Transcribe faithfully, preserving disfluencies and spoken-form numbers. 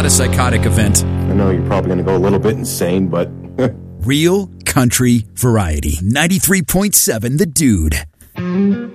not a psychotic event. I know you're probably going to go a little bit insane, but... Real country variety. ninety-three point seven The Dude.